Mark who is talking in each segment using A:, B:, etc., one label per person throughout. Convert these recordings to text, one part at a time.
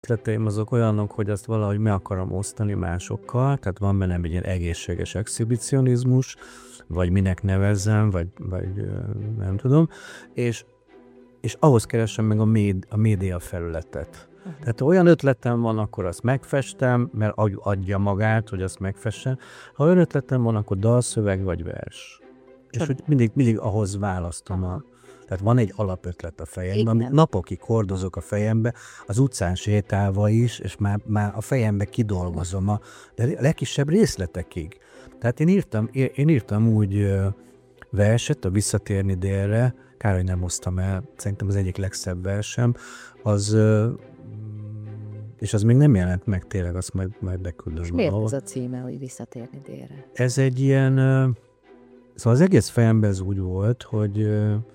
A: ötleteim azok olyanok, hogy azt valahogy meg akarom osztani másokkal, tehát van bennem egy ilyen egészséges exhibicionizmus, vagy minek nevezzem, vagy nem tudom, és ahhoz keresem meg a média felületet. Tehát olyan ötletem van, akkor azt megfestem, mert adja magát, hogy azt megfessem. Ha olyan ötletem van, akkor dalszöveg vagy vers. És hogy mindig ahhoz választom. Tehát van egy alapötlet a fejemben, amit napokig hordozok a fejembe, az utcán sétálva is, és már a fejembe kidolgozom de a legkisebb részletekig. Tehát én írtam úgy verset, a Visszatérni délre, kár, hogy nem hoztam el, szerintem az egyik legszebb versem, és az még nem jelent meg tényleg, azt majd beküldöm.
B: És miért ez a címe, hogy Visszatérni délre?
A: Ez egy ilyen, szóval az egész fejemben ez úgy volt, hogy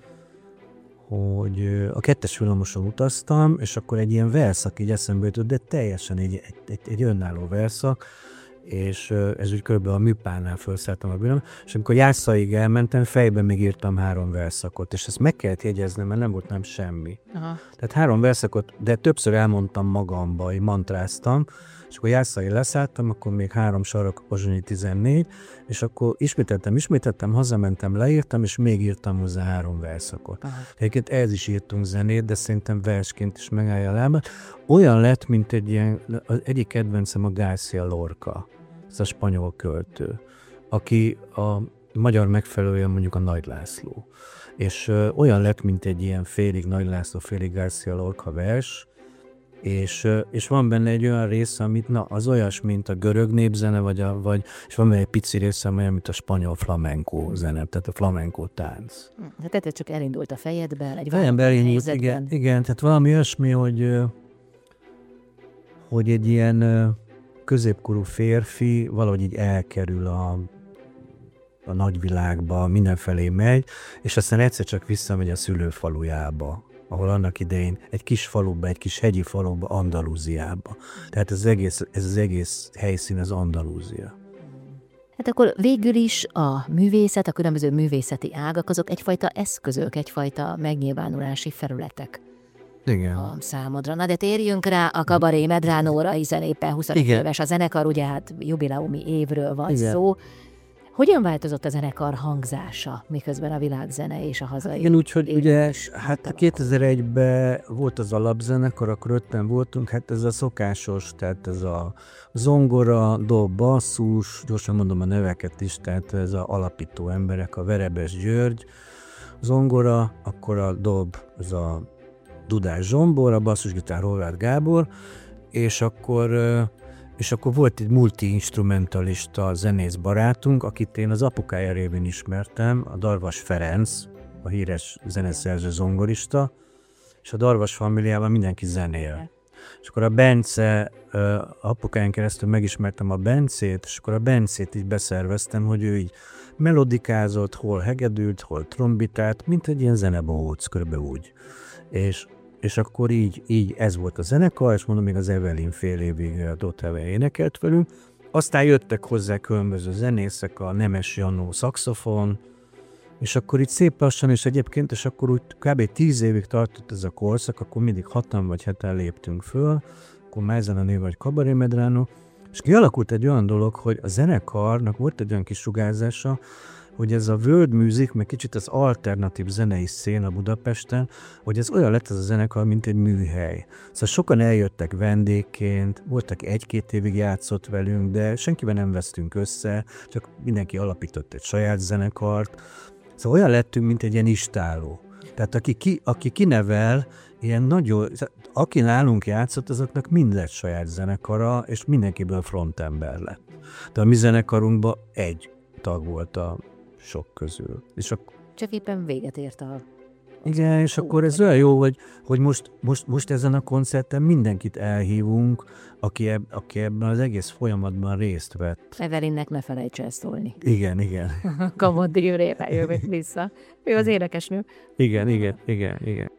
A: a 2-es villamoson utaztam, és akkor egy ilyen verszak így eszembe jutott, de teljesen egy önálló verszak, és ez úgy körülbelül a műpánál felszálltam a villamos, és amikor Jászaiig elmentem, fejben még írtam 3 verszakot, és ezt meg kellett jegyeznem, mert nem volt nem semmi. Aha. Tehát 3 verszakot, de többször elmondtam magamba, így mantráztam, és akkor Jászai leszálltam, akkor még 3 sarok, Pozsonyi 14, és akkor ismételtem, hazamentem, leírtam, és még írtam hozzá 3 verszakot. Egyébként ehhez is írtunk zenét, de szerintem versként is megállja a lábat. Olyan lett, mint egy ilyen, az egyik kedvencem a García Lorca, ez a spanyol költő, aki a magyar megfelelője mondjuk a Nagy László. És olyan lett, mint egy ilyen félig Nagy László, félig García Lorca vers, és van benne egy olyan része, amit az olyas, mint a görög népzene, és van benne egy pici része, olyan, mint a spanyol flamenco zene, tehát a flamenco tánc.
B: Tehát ez csak elindult a fejedben, egy
A: fejemben elindult, igen, tehát valami olyasmi, hogy egy ilyen középkorú férfi valahogy így elkerül a nagyvilágba, mindenfelé megy, és aztán egyszer csak visszamegy a szülőfalujába, ahol annak idején egy kis faluba, egy kis hegyi faluba, Andalúziába. Tehát ez az egész helyszín az Andalúzia.
B: Hát akkor végül is a művészet, a különböző művészeti ágak, azok egyfajta eszközök, egyfajta megnyilvánulási felületek.
A: Igen.
B: A számodra. Na de térjünk rá a Kabaré Medranóra, hiszen éppen 25 éves a zenekar, ugye hát jubileumi évről van szó. Hogyan változott a zenekar hangzása, miközben a világzene és a hazai?
A: Igen, úgyhogy ugye, hát 2001-ben volt az alapzenekar, akkor 5-en voltunk, hát ez a szokásos, tehát ez a zongora, dob, basszus, gyorsan mondom a neveket is, tehát ez az alapító emberek, a Verebes György, zongora, akkor a dob, ez a Dudás Zsombor, a basszusgitár Horváth Gábor, és akkor volt egy multi-instrumentalista zenész barátunk, akit én az apukája révén ismertem, a Darvas Ferenc, a híres zeneszerző zongorista, és a Darvas familiában mindenki zenél. És akkor a Bence, apukáján keresztül megismertem a Bencét, és akkor a Bencét így beszerveztem, hogy ő így melodikázott, hol hegedült, hol trombitált, mint egy ilyen zenebohóc, körülbelül úgy. És akkor így ez volt a zenekar, és mondom, még az Evelyn fél évig a Doteve énekelt velünk. Aztán jöttek hozzá különböző zenészek, a Nemes Jannó szaxofon, és akkor így szép lassan, és egyébként, és akkor úgy kb. 10 évig tartott ez a korszak, akkor mindig 6-an vagy 7-en léptünk föl, akkor már ezen a név vagy Kabaré Medrano, és kialakult egy olyan dolog, hogy a zenekarnak volt egy olyan kis sugárzása, hogy ez a world music, meg kicsit az alternatív zenei széna Budapesten, hogy ez olyan lett ez a zenekar, mint egy műhely. Szóval sokan eljöttek vendégként, voltak 1-2 évig játszott velünk, de senkivel nem vesztünk össze, csak mindenki alapított egy saját zenekart. Szóval olyan lettünk, mint egy ilyen istáló. Tehát aki kinevel, ilyen nagyon, aki nálunk játszott, azoknak mind lett saját zenekara, és mindenkiből frontember lett. De a mi zenekarunkban egy tag volt a sok közül. És
B: csak éppen véget ért a...
A: Igen, és akkor ez olyan jó, hogy most ezen a koncerten mindenkit elhívunk, aki ebben az egész folyamatban részt vett.
B: Evelynnek ne felejts el szólni.
A: Igen.
B: Kamoddi őrével jövök vissza. Ő az énekesnő.
A: Igen.